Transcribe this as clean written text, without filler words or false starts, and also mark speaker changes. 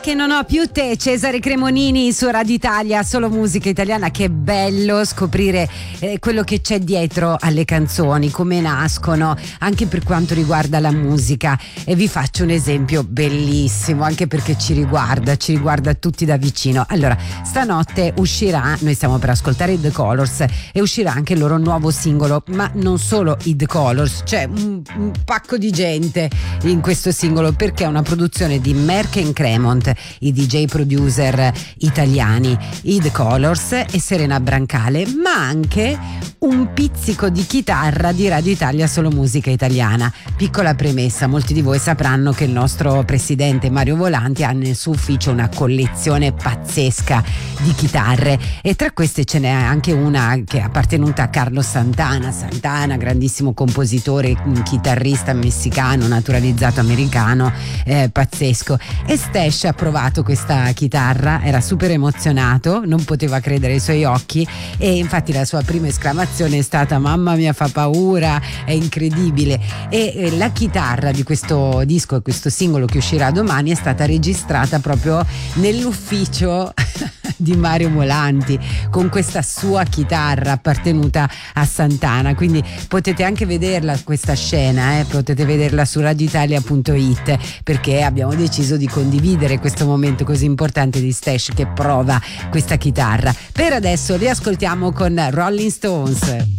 Speaker 1: che non ho più te, Cesare Cremonini su Radio Italia, solo musica italiana. Che bello scoprire quello che c'è dietro alle canzoni, come nascono, anche per quanto riguarda la musica. E vi faccio un esempio bellissimo, anche perché ci riguarda tutti da vicino. Allora, stanotte uscirà, noi stiamo per ascoltare i The Colors, e uscirà anche il loro nuovo singolo, ma non solo i The Colors, c'è un pacco di gente in questo singolo, perché è una produzione di Merck and Cremont, i DJ producer italiani, i The Colors e Serena Brancale, ma anche un pizzico di chitarra di Radio Italia, solo musica italiana. Piccola premessa, molti di voi sapranno che il nostro presidente Mario Volanti ha nel suo ufficio una collezione pazzesca di chitarre, e tra queste ce n'è anche una che è appartenuta a Carlos Santana, grandissimo compositore, chitarrista messicano naturalizzato americano, pazzesco. E Stash ha provato questa chitarra, era super emozionato, non poteva credere ai suoi occhi, e infatti la sua prima esclamazione è stata: mamma mia, fa paura, è incredibile. E la chitarra di questo disco, questo singolo che uscirà domani, è stata registrata proprio nell'ufficio di Mario Volanti, con questa sua chitarra appartenuta a Santana. Quindi potete anche vederla questa scena, potete vederla su radioitalia.it, perché abbiamo deciso di condividere questo momento così importante di Stash che prova questa chitarra. Per adesso li ascoltiamo con Rolling Stones.